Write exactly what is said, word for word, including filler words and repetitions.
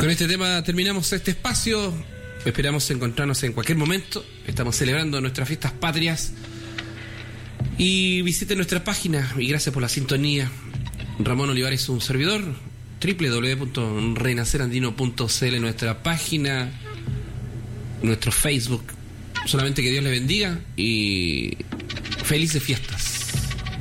Con este tema terminamos este espacio. Esperamos encontrarnos en cualquier momento. Estamos celebrando nuestras fiestas patrias. Y visiten nuestra página. Y gracias por la sintonía. Ramón Olivares, un servidor. doble u doble u doble u punto renacerandino punto c l, nuestra página, nuestro Facebook. Solamente que Dios les bendiga y felices fiestas.